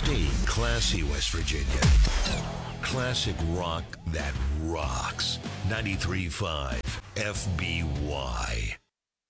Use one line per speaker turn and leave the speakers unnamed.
Stay classy, West Virginia. Classic rock that rocks. 93.5 FBY.